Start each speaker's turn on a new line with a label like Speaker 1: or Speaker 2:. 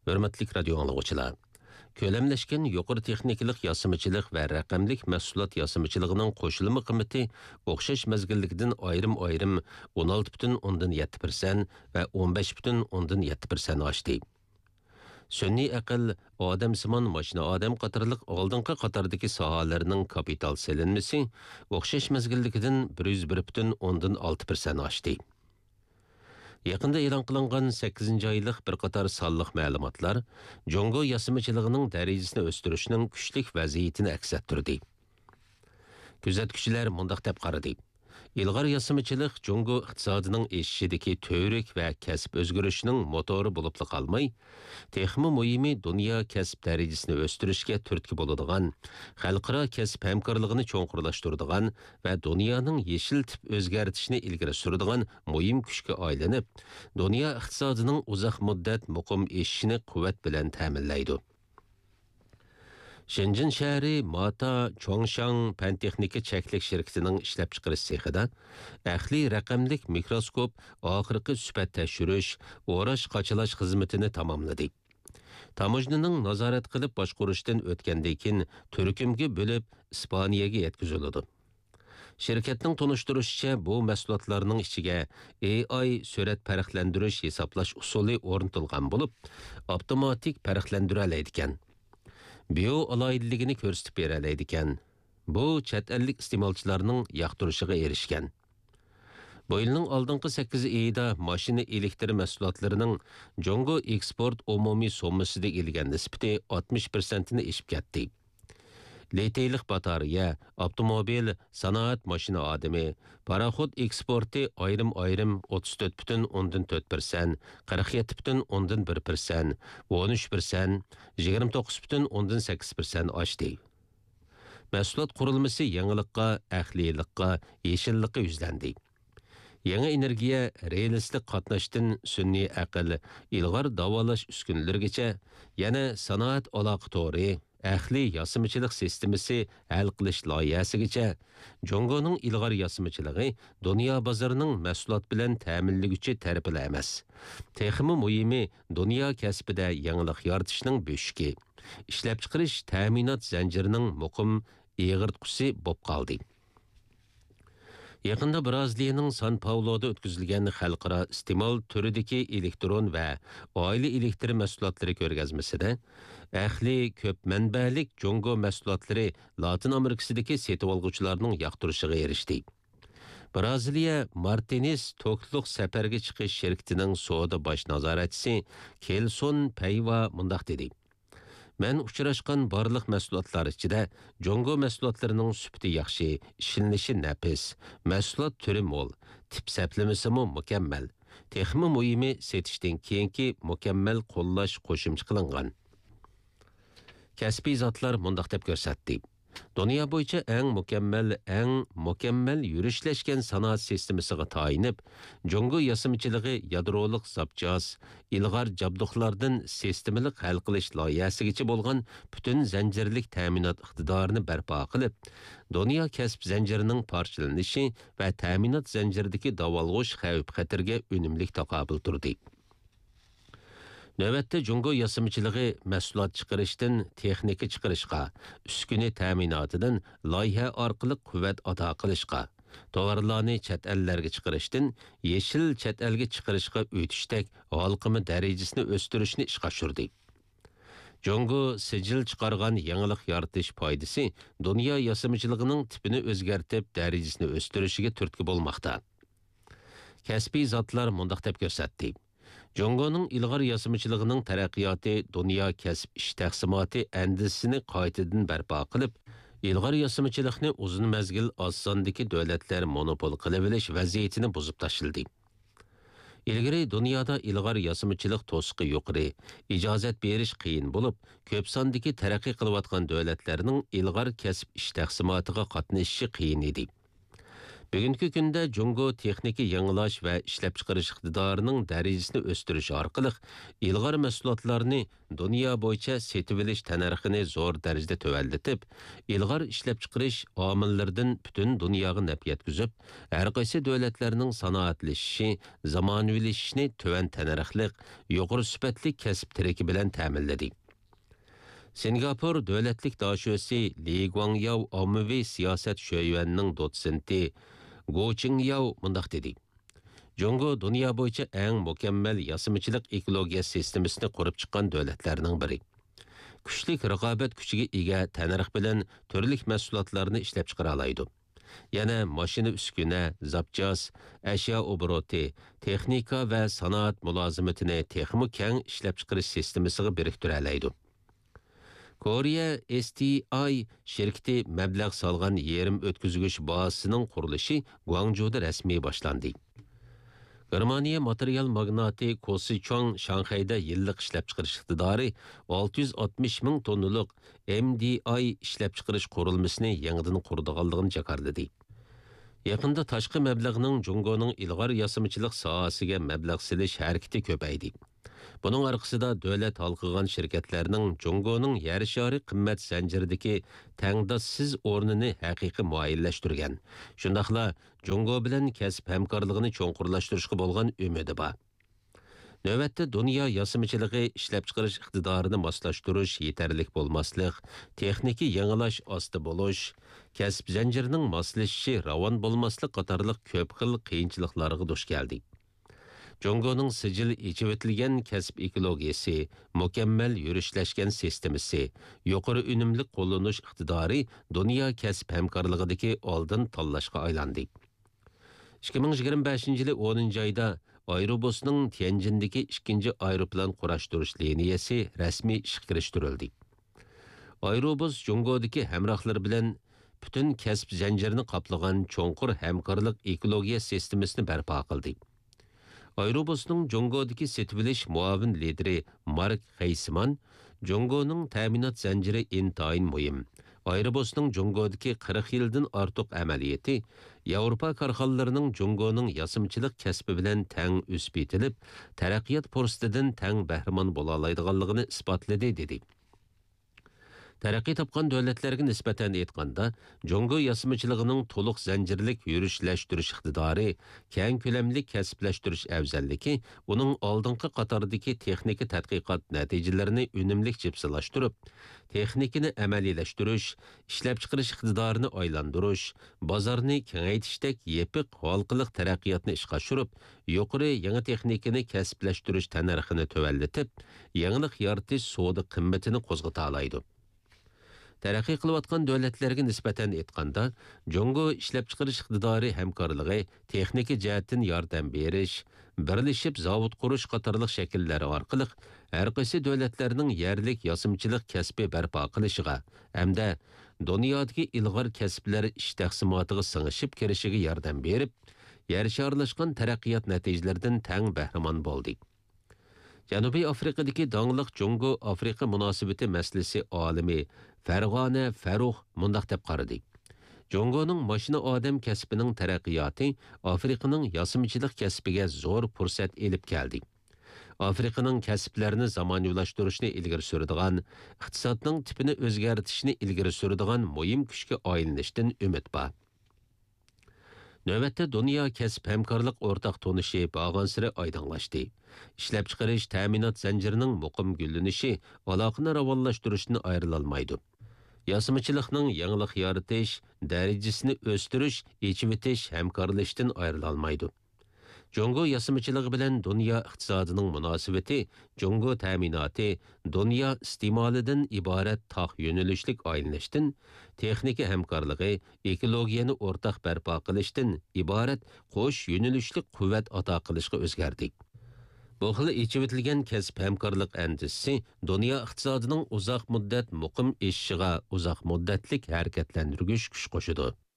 Speaker 1: Hörmətlik radio anlıqçılar. Köləmləşkən yuqarı texnikалық yasımçılıq və rəqəmlik məhsulat yasımçılığının qoşulma qiyməti oxşaş məzgillikdən ayrım-ayrım 16,7% və 15,7% aşdı. Sünni aql, odamsimon mashina odam qatorliq oldingi qatordagi sohalarning kapital selinmasi o'xshash mezgilligidan 101,6% oshdi. Yaqında e'lon qilingan 8-oylik bir qator sonliq ma'lumotlar Jongo yasimichiligining darajasini o'stirishning kuchli vaziyatini aks ettirdi. Kuzatuvchilar mundaq deb qaradi. İlg'or yasimichilik Jongo iqtisodining o'sishidagi to'rik va kasb o'zgarishining motori bo'lib qolmay, texmi muhimi dunyo kasb darajasini o'stirishga turtki bo'ladigan, xalqaro kasb hamkorligini cho'nqurlashtiradigan va dunyoning yeshil tip o'zgartishini ilgari suradigan muhim kuchga aylanib, dunyo iqtisodining uzoq muddat muqim o'sishini quvvat bilan ta'minlaydi. Shenzhen shahri Mata Chongshan Pan-texnika cheklik shirkatining ishlab chiqarish sexida ahli raqamlik mikroskop oxirgi sifat tekshirish, o'rash qochalash xizmatini tamomladi. Tamojnining nazorat qilib boshqarishdan o'tgandan keyin turkumga bo'lib Ispaniyaga yetkaziladi. Shirkatning tunishtirishicha, bu mahsulotlarning ichiga AI surat farqlantirish hisoblash usuli o'rnatilgan bo'lib, avtomatik farqlantira oladi ekan. Bio alaydiligini ko'rsatib beradi ekan. Bu chet ellik iste'molchilarning yoqtirishiga erishgan. Bu yilning oldingi 8 oyida mashina elektr mahsulotlarining Jongo eksport umumiy sommasida ilgan nisbati 60% ni ishib ketdi. Liteylik batareya, avtomobil, sanoat mashina odami, paraxod eksporti ayrim-ayrim 34,4%, 47,1%, 13%, 29,8% oshdi. Mahsulot qurilmasi yangilikqa, ahlilikqa, yeshillikqa yuzlandi. Yangi energiya, realistik qatnashdan sun'iy aql, ilg'or davolash uskunlarigacha, yana sanoat aloqa to'ri, ahli yasimichilik sistemasi hal qilish loyihasigacha Jongoning ilg'or yasimichiligi dunyo bozorining mahsulot bilan ta'minlaguvchi tarafila emas. Texmi muhimi dunyo kasbida yangilik yaratishning bo'shigi, ishlab chiqarish ta'minot zanjirining muqim eg'irtqusi bo'lib qoldi. Yaqında Braziliyaning San Pauloda o'tkazilgan xalqaro iste'mol turidagi elektron va oila elektr mahsulotlari ko'rgazmasida ahli ko'p manbalik Jongo mahsulotlari Latin Amerikasidagi setib oluvchilarning yoqtirishiga erishdi. Braziliya Martinez to'qliq safarga chiqish shirkatining savdo bosh nazoratchisi Kelson Payva mundaq dedi. Men uchrashgan barliq mahsulotlar ichida Jongo mahsulotlarining sifati yaxshi, ishlanışı nafis, mahsulot turi mo'l, tip saplamasi mukammal. Texmi muhimi setishdan keyingi mukammal qo'llash qo'shimcha qilingan. Kasbiy zotlar mundaq deb ko'rsatdi. Dunyo bo'yicha eng mukammal yurishlashgan sanoat sistemasiga tayinib, Jongo yasimichiligi yadrolik zapchas, ilg'or jabduqlardan sistemalik hal qilish loyihasigacha bo'lgan butun zanjirlik ta'minot iqtidorini barpo qilib, dunyo kasb zanjirining parchalanishi va ta'minot zanjiridagi davolg'ish xavf-xatarga unumli taqobil turdi. Növbətdə Jongo yasimichiligi mahsulot chiqarishdan texnika chiqarishga, uskuna ta'minotidan loyiha orqali quvvat ato qilishga, tovarlarni chet ellarga chiqarishdan yeshil chet elga chiqarishga o'tishdek holqimi darajasini o'stirishni ishga tushirdi. Jongo sijil chiqargan yangilik yaratish foydasi dunyo yasimichiligining tipini o'zgartib darajasini o'stirishiga turtki bo'lmoqda. Kasbiy zotlar mundaq deb ko'rsatdi. Jongoning ilg'or yasimichiligining taraqqiyoti dunyo kasb ish taqsimoti andisini qaytadan barpo qilib, ilg'or yasimichilikni uzun mazgil oz-sondagi davlatlar monopol qilib olish vaziyatini buzib tashildi. Ilgari dunyoda ilg'or yasimichilik to'siqi yuqori, ijozat berish qiyin bo'lib, ko'p sondagi taraqqiy qilayotgan davlatlarning ilg'or kasb ish taqsimotiga qatnashishi qiyin edi. Bugungi kunda Jungo texnika yangilash va ishlab chiqarish iqtidorining darajasini o'stirish orqali ilg'or mahsulotlarni dunyo bo'yicha setib olish tannarxini zo'r darajada tuvallatib, ilg'or ishlab chiqarish omillaridan butun dunyoga naf yetkazib, har qaysi davlatlarning sanoatlashishi, zamonaviylashishni tuvan tannarxliq, yuqori sifatli kasb tiriki bilan ta'minladi. Singapur davlatlik dashyosi Li Guangyao ommaviy siyosat sho'yuanining dotsenti Go Qingyao mundaq dedi. Jungo dunyo bo'yicha eng mukammal yasimichilik ekologiya sistemasini qurib chiqqan davlatlarning biri. Kuchlik raqobat kuchiga ega tannarx bilan turli mahsulotlarni ishlab chiqara oladi. Yana mashina uskuna, zapchas, ashyo obroti, texnika va sanoat mulozimatini texmo keng ishlab chiqarish sistemasiga biriktirib oladi. Koreya STI şirketi mablag' solgan yerim o'tkazgich bazasining qurilishi Guangzhouda rasmiy boshlandi. Germaniya material magnati Kosi Chong Shanxayda yillik ishlab chiqarish iqtidori 660 ming tonnalik MDI ishlab chiqarish qurilmasini yangidan qurdiganligini jakarladi. Yaqinda tashqi mablag'ning Jungoning ilg'or yasimichilik sohasiga mablag' silish harakati ko'paydi. Bunun arkasında davlat halkıgan şirketlerinin Jungo'nun yer şari qimmat zanjiridagi tangdossiz o'rnini haqiqiy muayyanlashtirgan. Shundaqla Jungo bilan kasb hamkorligini cho'nqurlashtirishga bo'lgan umidi bor. Növbətdə dünya yasimichiligi ishlab chiqarish iqtidorini moslashtirish yetarlik bo'lmaslik, texniki yangilash osti bo'lish, kasb zanjirining moslashishi ravon bo'lmaslik qatorliq ko'p xil qiyinchiliklarga duch keldi. Jungo'ning sijil ichivitilgan kasb ekologiyasi, mukammal yurishlashgan sistemasi, yuqori unumli qo'llanish iqtidori dunyo kasb hamkorligidagi oldin tanlashga aylandi. 2025-yili 10-oyda Aerobusning Tianjindagi 2-chi aeroplan qurashtirish liniyasi rasmiy ishga kirishtirildi. Aerobus Jungo'dagi hamrohlari bilan butun kasb zanjirini qoplagan cho'nqur hamkorlik ekologiya sistemasini barpo qildi. Aerobusning Jungo'dagi setvilish muavin lideri Mark Heisman, Jungo'ning ta'minot zanjiri intayin muhim. Aerobusning Jungo'dagi 40 yildan ortiq amaliyati Yevropa korxonalarining Jungo'ning yasimchilik kasbi bilan tang o'sib etilib, taraqqiyot fursatidan tang bahramon bo'la oladiganligini isbotladi dedi. Taraqqiy topgan davlatlarga nisbatan aytganda, Jungo yasimichiligining to'liq zanjirlik yurishlashtirish iqtidori, keng ko'lamli kasblashtirish afzalligi, uning oldingi qatordagi texnika tadqiqot natijalarini unumli jipsilashtirib, texnikani amaliylashtirish, ishlab chiqarish iqtidorini aylantirish, bozorni kengaytishdek yepiq halqiliq taraqqiyotni ishga oshirib, yuqori yangi texnikani kasblashtirish tannarxini tuvallatib, yangilik yaratish savdo qimmatini qo'zg'ata oladi. Taraqqiy qilayotgan davlatlarga nisbatan aytganda, Jungo ishlab chiqarish iqtidori hamkorligi, texnika jihatdan yordam berish, birlashib zavod qurish qatorliq shakllari orqali har qaysi davlatlarning yerlik yasimchilik kasbi barpo qilishiga hamda dunyodagi ilg'or kasblar ish taqsimotiga singishib kirishiga yordam berib, yer sharlashgan taraqqiyot natijalaridan tang bahramon bo'ldik. Janubiy Afrikadagi dongliq Jungo Afrika munosabati masalasi olimi Farg'ona Farruh mundaq deb qaradi. Jungoning mashina odam kasbining taraqqiyoti Afrikaning yasimchilik kasbiga zo'r fursat elib keldi. Afrikaning kasblarini zamonaviylashtirishni ilgari suradigan, iqtisodning tipini o'zgartirishni ilgari suradigan muhim kuchga aylanishdan umid bor. Növbətdə dünya kasb hamkorlik o'rtaq tonishi bağansiri aydınlaşdı. İşləb chiqarish ta'minot zanjirining muqim gullanishi aloqani ravonlashtirishni ayrilolmaydi. Yasimichilikning yangilik yaratish, darajasini o'stirish, echivitish hamkorlashdan ayrilolmaydi. Jungo yasimichiligi bilan dunyo iqtisodining munosabati, Jungo ta'minoti, dunyo istimolidan iborat tog' yo'nalishlik aylanishdan, texnika hamkorligi, ekologiyani o'rtaq barpo qilishdan iborat qo'sh yo'nalishlik quvvat ato qilishga o'zgardi. Bu xil ichivitilgan kasb hamkorlik andisi dunyo iqtisodining uzoq muddat muqim eshishiga uzoq muddatlik harakatlantirgich kuch qo'shadi.